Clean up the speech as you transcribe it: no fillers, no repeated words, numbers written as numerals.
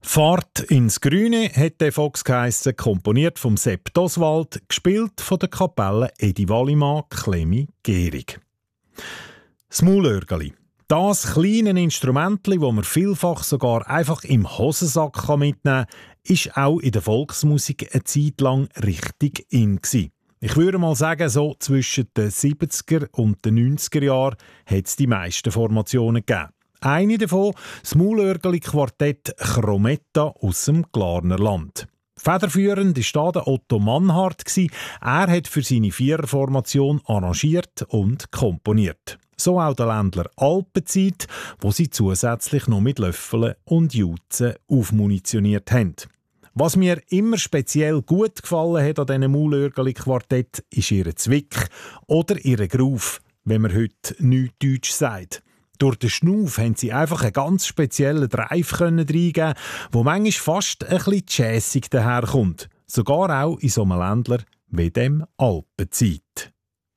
Fahrt ins Grüne hat der Fox geheissen, komponiert vom Sepp Doswald, gespielt von der Kapelle Edi Wallimann, Clemi Gehrig. Das Maulörgeli. Das kleine Instrumentli, das man vielfach sogar einfach im Hosensack mitnehmen kann, ist auch in der Volksmusik eine Zeit lang richtig in gewesen. Ich würde mal sagen, so zwischen den 70er und den 90er Jahren hat es die meisten Formationen gegeben. Eine davon, das Maulörgeli-Quartett Chrometta aus dem Glarnerland. Federführend war da der Otto Mannhardt. Er hat für seine Viererformation arrangiert und komponiert. So auch der Ländler Alpenzeit, wo sie zusätzlich noch mit Löffeln und Jutzen aufmunitioniert haben. Was mir immer speziell gut gefallen hat an diesem Maulörgeli-Quartett, ist ihr Zwick oder ihr Groove, wenn man heute nichts Deutsch sagt. Durch den Schnuff haben sie einfach einen ganz speziellen Drive reingeben, der manchmal fast ein bisschen jazzig daherkommt. Sogar auch in so einem Ländler wie dem Alpenzeit.